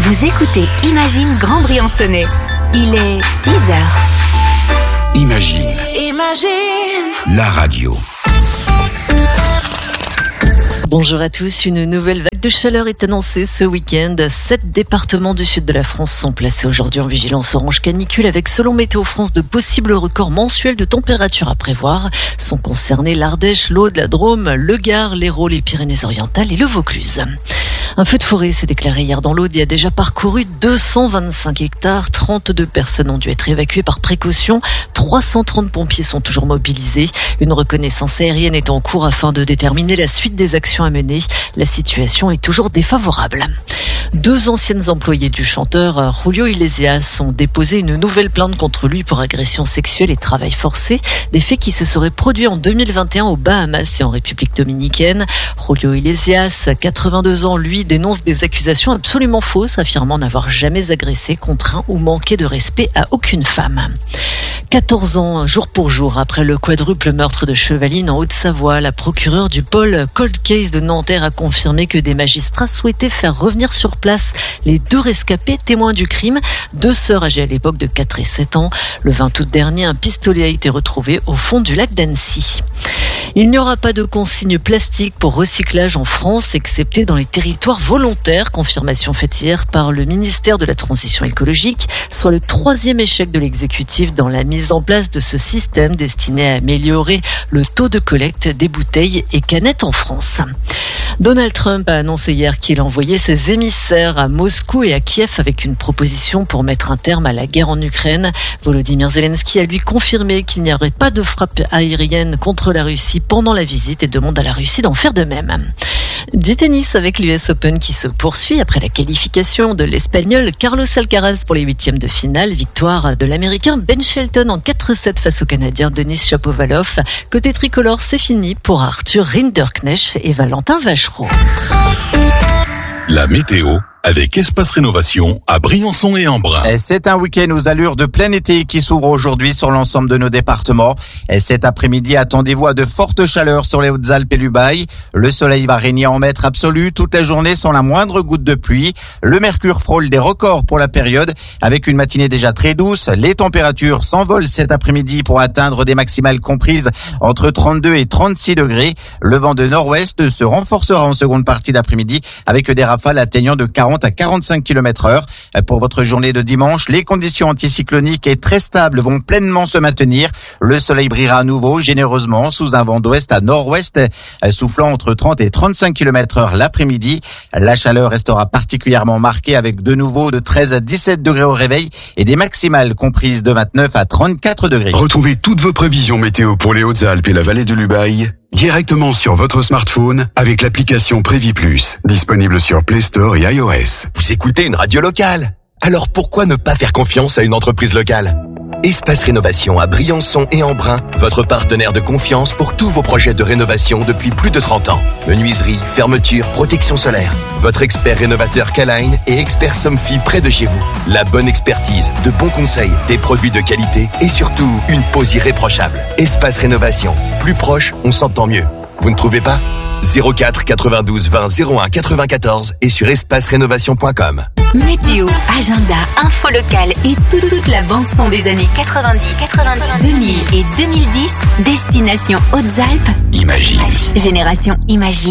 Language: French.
Vous écoutez Imagine Grand Briançonnais. Il est 10h. Imagine. La radio. Bonjour à tous, une nouvelle vague de chaleur est annoncée ce week-end. 7 départements du sud de la France sont placés aujourd'hui en vigilance orange canicule avec, selon Météo France, de possibles records mensuels de température à prévoir. Sont concernés l'Ardèche, l'Aude, la Drôme, le Gard, l'Hérault, les Pyrénées-Orientales et le Vaucluse. Un feu de forêt s'est déclaré hier dans l'Aude et a déjà parcouru 225 hectares. 32 personnes ont dû être évacuées par précaution. 330 pompiers sont toujours mobilisés. Une reconnaissance aérienne est en cours afin de déterminer la suite des actions à mener. La situation est toujours défavorable. 2 anciennes employées du chanteur Julio Iglesias ont déposé une nouvelle plainte contre lui pour agression sexuelle et travail forcé. Des faits qui se seraient produits en 2021 aux Bahamas et en République dominicaine. Julio Iglesias, 82 ans, lui, dénonce des accusations absolument fausses, affirmant n'avoir jamais agressé, contraint ou manqué de respect à aucune femme. 14 ans, jour pour jour, après le quadruple meurtre de Chevaline en Haute-Savoie, la procureure du pôle Cold Case de Nanterre a confirmé que des magistrats souhaitaient faire revenir sur place les 2 rescapés témoins du crime, 2 sœurs âgées à l'époque de 4 et 7 ans. Le 20 août dernier, un pistolet a été retrouvé au fond du lac d'Annecy. Il n'y aura pas de consignes plastiques pour recyclage en France, excepté dans les territoires volontaires, confirmation faite hier par le ministère de la Transition écologique, soit le 3e échec de l'exécutif dans la mise en place de ce système destiné à améliorer le taux de collecte des bouteilles et canettes en France. Donald Trump a annoncé hier qu'il envoyait ses émissaires à Moscou et à Kiev avec une proposition pour mettre un terme à la guerre en Ukraine. Volodymyr Zelensky a lui confirmé qu'il n'y aurait pas de frappe aérienne contre la Russie pendant la visite et demande à la Russie d'en faire de même. Du tennis avec l'US Open qui se poursuit après la qualification de l'Espagnol Carlos Alcaraz pour les 8e de finale. Victoire de l'Américain Ben Shelton en 4-7 face au Canadien Denis Shapovalov. Côté tricolore, c'est fini pour Arthur Rinderknecht et Valentin Vachereau. La météo avec Espace Rénovation à Briançon et Embrun. C'est un week-end aux allures de plein été qui s'ouvre aujourd'hui sur l'ensemble de nos départements. Cet après-midi, attendez-vous à de fortes chaleurs sur les Hautes-Alpes et l'Ubaye. Le soleil va régner en maître absolu toute la journée sans la moindre goutte de pluie. Le mercure frôle des records pour la période avec une matinée déjà très douce. Les températures s'envolent cet après-midi pour atteindre des maximales comprises entre 32 et 36 degrés. Le vent de nord-ouest se renforcera en seconde partie d'après-midi avec des rafales atteignant de 40 à 45 km/h. Pour votre journée de dimanche, les conditions anticycloniques et très stables vont pleinement se maintenir. Le soleil brillera à nouveau généreusement sous un vent d'ouest à nord-ouest, soufflant entre 30 et 35 km/h l'après-midi. La chaleur restera particulièrement marquée avec de nouveau de 13 à 17 degrés au réveil et des maximales comprises de 29 à 34 degrés. Retrouvez toutes vos prévisions météo pour les Hautes-Alpes et la vallée de l'Ubaye directement sur votre smartphone avec l'application Prévi Plus, disponible sur Play Store et iOS. Vous écoutez une radio locale, alors pourquoi ne pas faire confiance à une entreprise locale ? Espace Rénovation à Briançon et Embrun, votre partenaire de confiance pour tous vos projets de rénovation depuis plus de 30 ans. Menuiserie, fermeture, protection solaire. Votre expert rénovateur K-Line et expert Somfy près de chez vous. La bonne expertise, de bons conseils, des produits de qualité et surtout une pose irréprochable. Espace Rénovation, plus proche, on s'entend mieux. Vous ne trouvez pas ? 04 92 20 01 94 et sur espacerénovation.com. Météo, agenda, info locale et toute la bande-son des années 90, 2000 et 2010. Destination Hautes-Alpes. Imagine. Génération Imagine.